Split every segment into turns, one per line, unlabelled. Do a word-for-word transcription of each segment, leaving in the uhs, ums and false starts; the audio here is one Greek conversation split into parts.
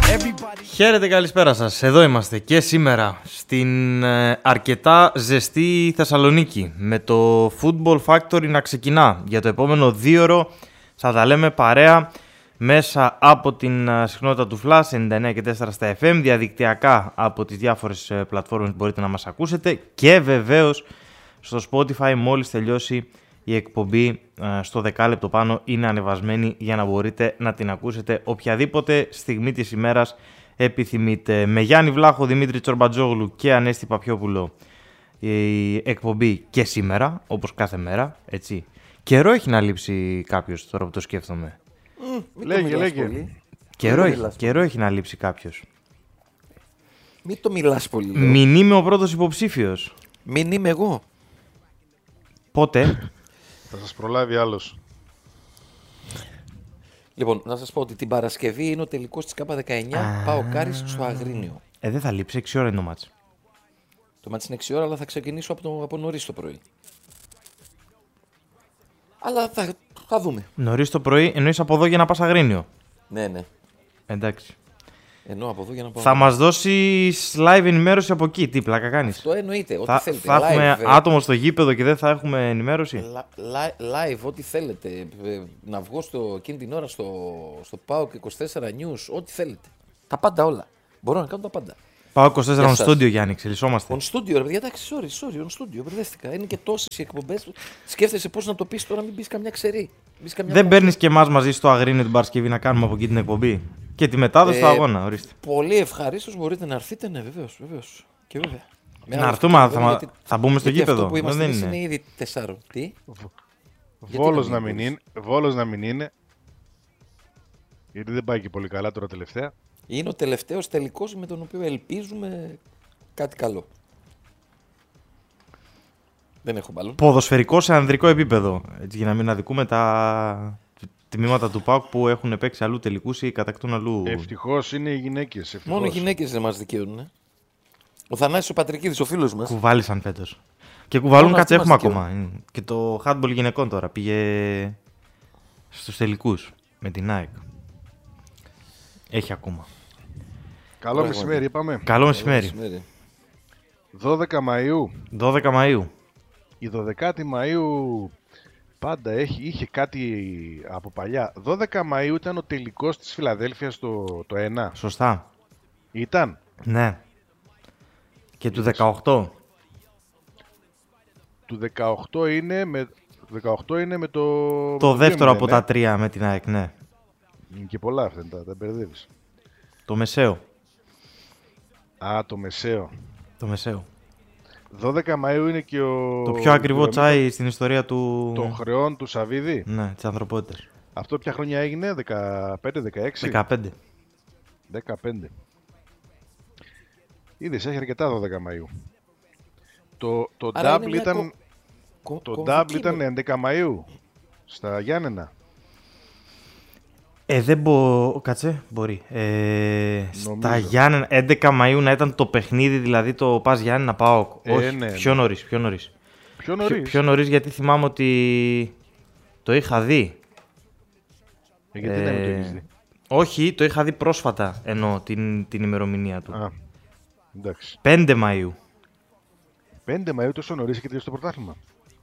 Χαίρετε, καλησπέρα σας. Εδώ είμαστε και σήμερα στην ε, αρκετά ζεστή Θεσσαλονίκη, με το Football Factory να ξεκινά για το επόμενο δίωρο. Θα τα λέμε παρέα μέσα από την uh, συχνότητα του Flash ενενήντα εννέα και τέσσερα στα εφ εμ, διαδικτυακά από τις διάφορες uh, πλατφόρμες που μπορείτε να μας ακούσετε και βεβαίως στο Spotify μόλις τελειώσει η εκπομπή uh, στο δεκάλεπτο πάνω είναι ανεβασμένη για να μπορείτε να την ακούσετε οποιαδήποτε στιγμή της ημέρας επιθυμείτε. Με Γιάννη Βλάχο, Δημήτρη Τσορμπατζόγλου και Ανέστη Παπιόπουλο η εκπομπή και σήμερα, όπως κάθε μέρα, έτσι. Καιρό έχει να λείψει κάποιος τώρα που το σκέφτομαι.
Mm,
λέγε, λέγε.
Καιρό, έχει, καιρό έχει να λείψει κάποιος.
Μην το μιλάς πολύ. Λέω.
Μην είμαι ο πρώτος υποψήφιος.
Μην είμαι εγώ.
Πότε?
Θα σας προλάβει άλλος.
Λοιπόν, να σας πω ότι την Παρασκευή είναι ο τελικός της ΚΑΠΑ δεκαεννιά. Πάω Κάρις στο Αγρίνιο.
Ε, δεν θα λείψει, έξι ώρα είναι το μάτς.
Το μάτς είναι έξι ώρα, αλλά θα ξεκινήσω από, το, από νωρίς το πρωί. Αλλά θα, θα δούμε.
Νωρίς το πρωί, εννοείς από εδώ για να πας Αγρίνιο.
Ναι, ναι.
Εντάξει.
Ενώ από εδώ για να πάω.
Θα μας δώσεις live ενημέρωση από εκεί. Τι πλάκα κάνεις?
Το εννοείται, ό,τι
θα,
θέλετε.
Θα
live,
έχουμε
ε...
άτομο στο γήπεδο και δεν θα έχουμε ενημέρωση.
Live, live ό,τι θέλετε. Να βγω στο, εκείνη την ώρα στο, στο ΠΑΟΚ είκοσι τέσσερα News, ό,τι θέλετε. Τα πάντα όλα. Μπορώ να κάνω τα πάντα.
ΠΑΟΚ είκοσι τέσσερα on studio, Γιάννη, ξελισσόμαστε.
On studio, ρε παιδιά, εντάξει, sorry, sorry, on studio, μπερδεύτηκα. Είναι και τόσες οι εκπομπές. Σκέφτεσαι πώς να το πεις τώρα, μην πεις καμιά ξερή.
Δεν παίρνεις και εμάς μαζί στο Αγρίνιο την Παρασκευή να κάνουμε από εκεί την εκπομπή? Και τη μετάδοση ε, στο αγώνα, ορίστε.
Πολύ ευχαρίστως, μπορείτε να έρθετε, ναι, βεβαίως, βεβαίως. Και βέβαια.
Να έρθουμε, θα, θα, γιατί, θα μπούμε στο γήπεδο.
Αυτό που είμαστε
δεν
είναι.
είναι
ήδη τεσσάρων. Τι?
Βόλος να, να, μην είναι, Βόλος να μην είναι. Γιατί δεν πάει και πολύ καλά τώρα τελευταία.
Είναι ο τελευταίος τελικός με τον οποίο ελπίζουμε κάτι καλό. Δεν έχω μπαλόν.
Ποδοσφαιρικό σε ανδρικό επίπεδο. Έτσι, για να μην αδικούμε τα τμήματα του ΠΑΟΚ που έχουν παίξει αλλού τελικούς ή κατακτούν αλλού.
Ευτυχώς είναι οι γυναίκες. Ευτυχώς.
Μόνο οι γυναίκες δεν μας δικαιώνουν. Ε? Ο Θανάσης ο Πατρικίδης, ο φίλος μας.
Κουβάλισαν φέτος. Και κουβαλούν, κάτσε, έχουμε ακόμα. Και το handball γυναικών τώρα πήγε στους τελικούς με την ΑΕΚ. Έχει ακόμα.
Καλό μεσημέρι, είπαμε.
Καλό μεσημέρι.
δώδεκα Μαΐου.
δώδεκα Μαΐου.
Η δωδεκάτη Μαΐου πάντα έχει, είχε κάτι από παλιά. δώδεκα Μαΐου ήταν ο τελικός της Φιλαδέλφειας το, το ένα.
Σωστά.
Ήταν.
Ναι. Και του δεκαοκτώ.
Του δεκαοκτώ είναι με, δεκαοκτώ είναι με το...
Το
με
δεύτερο
το
από
ναι.
τα τρία με την ΑΕΚ, ναι.
Και πολλά αυτά, τα, τα μπερδεύεις.
Το μεσαίο.
Α, το μεσαίο.
Το μεσαίο.
δώδεκα Μαΐου είναι και ο...
Το πιο ακριβό τσάι το... στην ιστορία του...
των χρεών του Σαββίδη.
Ναι, της ανθρωπότητας.
Αυτό ποια χρονιά έγινε, δεκαπέντε δεκαέξι.
δεκαπέντε.
δεκαπέντε. Είδες, έχει αρκετά δώδεκα Μαΐου. Το, το double ήταν,
κο...
το
κο...
double ήταν έντεκα Μαΐου στα Γιάννενα.
Ε, δεν μπο... Κάτσε, μπορεί. Ε, στα Γιάννενα, έντεκα Μαΐου να ήταν το παιχνίδι, δηλαδή το πας Γιάννενα ΠΑΟΚ.
Ε,
Όχι,
ναι,
πιο
ναι.
νωρίς, πιο νωρίς.
Πιο νωρίς.
Πιο, πιο νωρίς, γιατί θυμάμαι ότι το είχα δει.
Ε, γιατί ε, δεν το έχεις δει?
Όχι, το είχα δει πρόσφατα, εννοώ, την, την ημερομηνία του.
Α, εντάξει.
πέντε Μαΐου.
πέντε Μαΐου τόσο νωρίς και τελειώσει το πρωτάθλημα.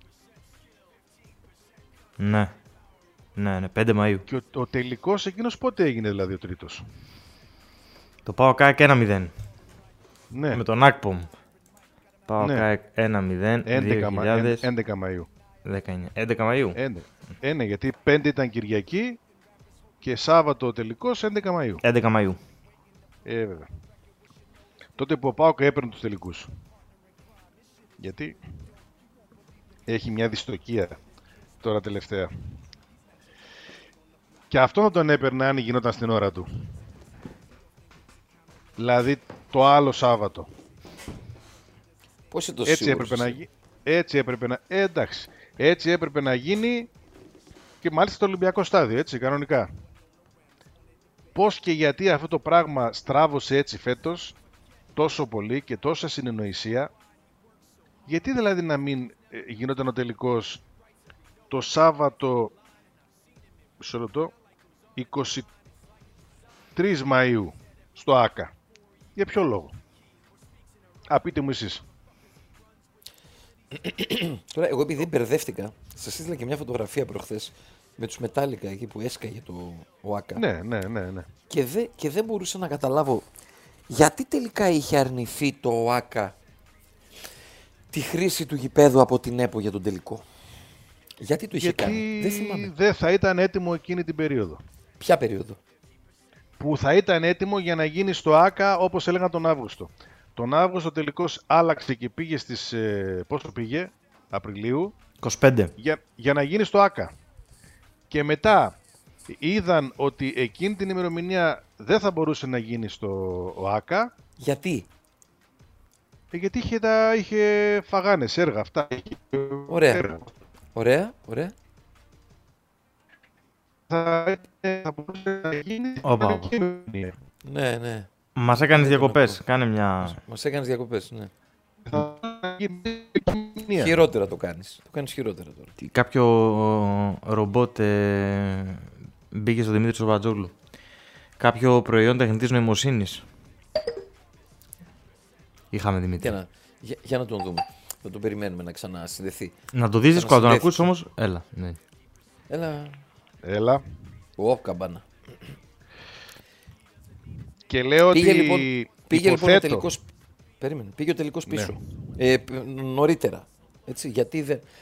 Ναι. Ναι, ναι, πέντε Μαΐου.
Και ο, ο τελικός εκείνος πότε έγινε, δηλαδή ο τρίτος?
Το ΠΑΟΚ ΑΕΚ ένα μηδέν.
Ναι.
Με τον ΑΚΠΟΜ. ΠΑΟΚ
ναι.
ΑΕΚ ένα μηδέν.
έντεκα Μαΐου.
δεκαεννιά. έντεκα Μαΐου.
Ε, ναι, γιατί πέντε ήταν Κυριακή και Σάββατο ο τελικός έντεκα Μαΐου.
έντεκα Μαΐου.
Ε, βέβαια. Τότε που ο ΠΑΟΚ έπαιρνε τους τελικούς. Γιατί έχει μια δυστοκία τώρα τελευταία. Και αυτό θα τον έπαιρνε αν γινόταν στην ώρα του. Δηλαδή το άλλο Σάββατο.
Πώς είναι το
έτσι έπρεπε να γίνει. Έτσι έπρεπε να... Ε, εντάξει. Έτσι έπρεπε να γίνει και μάλιστα στο Ολυμπιακό στάδιο, έτσι, κανονικά. Πώς και γιατί αυτό το πράγμα στράβωσε έτσι φέτος τόσο πολύ και τόσα συνεννοησία? Γιατί δηλαδή να μην ε, γινόταν ο τελικός το Σάββατο, μισό λεπτό, είκοσι τρεις Μαΐου στο ΆΚΑ. Για ποιο λόγο? Α, πείτε μου εσείς.
Τώρα, εγώ επειδή μπερδεύτηκα, σας έστειλα και μια φωτογραφία προχθές με τους Μετάλλικα εκεί που έσκαγε το ΟΑΚΑ.
Ναι, ναι, ναι, ναι.
Και, δε, και δεν μπορούσα να καταλάβω γιατί τελικά είχε αρνηθεί το ΟΑΚΑ τη χρήση του γηπέδου από την ΕΠΟ για τον τελικό. Γιατί το είχε
Γιατί
κάνει, δεν θυμάμαι.
δεν θα ήταν έτοιμο εκείνη την περίοδο.
Ποια περίοδο?
Που θα ήταν έτοιμο για να γίνει στο ΆΚΑ όπως έλεγαν τον Αύγουστο. Τον Αύγουστο τελικώς άλλαξε και πήγε στις, ε, πόσο πήγε, Απριλίου,
είκοσι πέντε.
για, για να γίνει στο ΆΚΑ. Και μετά είδαν ότι εκείνη την ημερομηνία δεν θα μπορούσε να γίνει στο ΆΚΑ,
Γιατί?
ε, γιατί είχε, τα, είχε φαγάνες, έργα αυτά. είχε
Ωραία.
έργα.
Ωραία, ωραία.
Θα, θα μπορούσε να γίνει
Όπα,
στην
όπα.
ημερομηνία.
Ναι, ναι.
Μας έκανε
Δεν τον
διακοπές.
ακούω.
Κάνε μια.
Μας έκανες διακοπές, ναι.
Θα γίνει στην ημερομηνία.
Χειρότερα το κάνεις. Το κάνεις χειρότερα τώρα.
Κάποιο ρομπότ ε, μπήκε στο Δημήτρη Σοβατζόγλου. Κάποιο προϊόν τεχνητής νοημοσύνης. Είχαμε Δημήτρη.
Για να, για, για να τον δούμε. Θα τον περιμένουμε να ξανασυνδεθεί.
Να το δεις δύσκολα, να τον ακούσεις
Ξανασυνδέθηκε.
όμως. Έλα. Ναι.
Έλα.
Έλα.
Ω, καμπάνα.
Και λέω
Πήγε
ότι
λοιπόν, πήγε λοιπόν ο
υποθέτω,
τελικός. Περίμενε. Πήγε ο τελικός
Ναι.
πίσω. Ε, π- νωρίτερα. Έτσι, γιατί δεν.